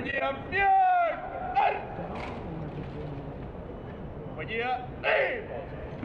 Compagnia bianca! Compagnia nero!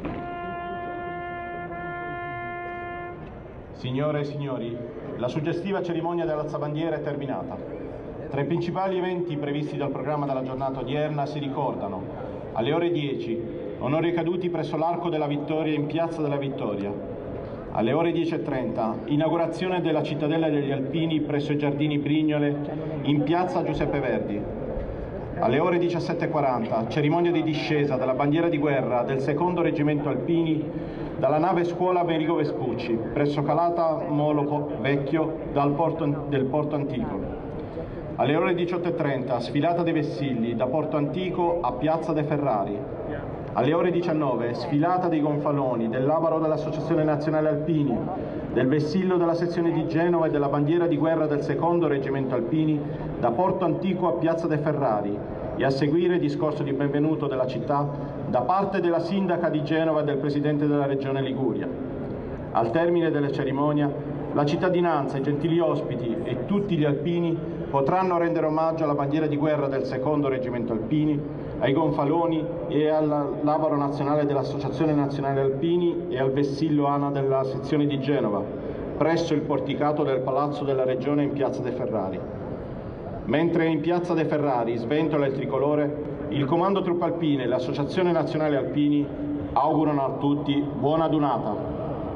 Signore e signori, la suggestiva cerimonia dell'alzabandiera è terminata. Tra i principali eventi previsti dal programma della giornata odierna si ricordano: alle ore 10, onori caduti presso l'Arco della Vittoria in Piazza della Vittoria; alle ore 10:30, inaugurazione della Cittadella degli Alpini presso i Giardini Brignole in Piazza Giuseppe Verdi; alle ore 17:40, cerimonia di discesa della bandiera di guerra del secondo reggimento Alpini dalla nave scuola Amerigo Vespucci presso Calata Molo Vecchio del Porto Antico. Alle ore 18:30, sfilata dei vessilli da Porto Antico a Piazza De Ferrari. Alle ore 19, sfilata dei gonfaloni, dell'Abaro dell'Associazione Nazionale Alpini, del vessillo della sezione di Genova e della bandiera di guerra del secondo reggimento Alpini da Porto Antico a Piazza De Ferrari, e a seguire il discorso di benvenuto della città da parte della sindaca di Genova e del presidente della regione Liguria. Al termine della cerimonia, la cittadinanza, i gentili ospiti e tutti gli alpini potranno rendere omaggio alla bandiera di guerra del secondo reggimento Alpini, ai gonfaloni e all'Abaro nazionale dell'Associazione Nazionale Alpini e al vessillo ANA della sezione di Genova, presso il porticato del Palazzo della Regione in Piazza De Ferrari. Mentre in Piazza De Ferrari sventola il tricolore, il Comando Truppe Alpine e l'Associazione Nazionale Alpini augurano a tutti buona adunata.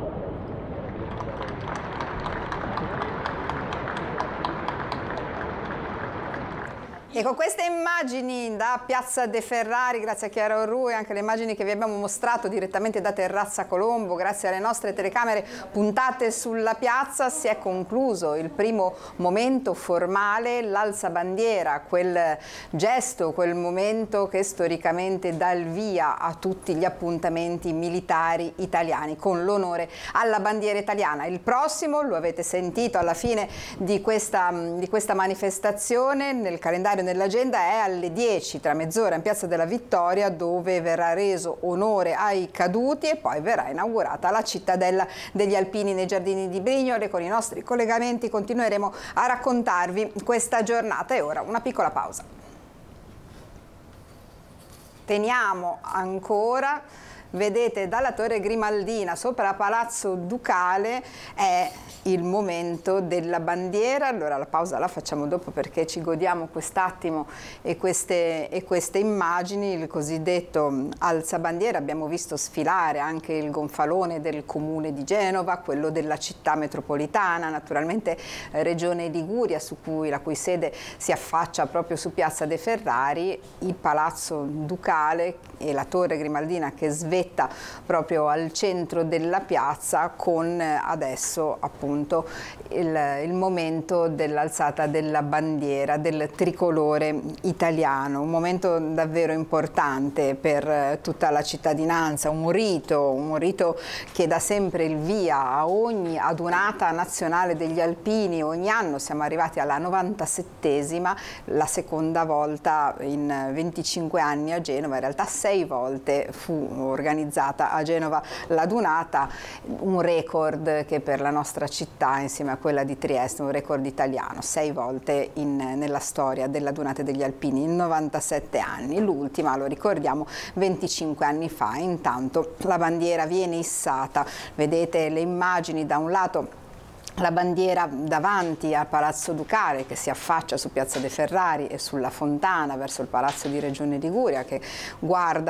E con queste immagini da Piazza De Ferrari, grazie a Chiara Orru, e anche le immagini che vi abbiamo mostrato direttamente da Terrazza Colombo, grazie alle nostre telecamere puntate sulla piazza, si è concluso il primo momento formale, l'alzabandiera, quel gesto, quel momento che storicamente dà il via a tutti gli appuntamenti militari italiani, con l'onore alla bandiera italiana. Il prossimo, lo avete sentito alla fine di questa manifestazione, nel calendario, nell'agenda, è alle 10, tra mezz'ora, in Piazza della Vittoria, dove verrà reso onore ai caduti e poi verrà inaugurata la Cittadella degli Alpini nei Giardini di Brignole. Con i nostri collegamenti continueremo a raccontarvi questa giornata, e ora una piccola pausa. Teniamo ancora, vedete, dalla Torre Grimaldina sopra Palazzo Ducale è il momento della bandiera. Allora la pausa la facciamo dopo, perché ci godiamo quest'attimo e queste immagini, il cosiddetto alzabandiera. Abbiamo visto sfilare anche il gonfalone del Comune di Genova, quello della città metropolitana, naturalmente Regione Liguria, la cui sede si affaccia proprio su Piazza De Ferrari, il Palazzo Ducale e la Torre Grimaldina che svetta proprio al centro della piazza, con adesso appunto il momento dell'alzata della bandiera, del tricolore italiano, un momento davvero importante per tutta la cittadinanza, un rito che dà sempre il via a ogni adunata nazionale degli Alpini. Ogni anno siamo arrivati alla 97esima, la seconda volta in 25 anni a Genova, in realtà 6 volte fu organizzata a Genova l'adunata, un record che per la nostra città, insieme a quella di Trieste, un record italiano, 6 volte nella storia delle adunate degli Alpini in 97 anni, l'ultima, lo ricordiamo, 25 anni fa. Intanto la bandiera viene issata, vedete le immagini, da un lato la bandiera davanti a Palazzo Ducale che si affaccia su Piazza De Ferrari e sulla fontana verso il Palazzo di Regione Liguria, che guarda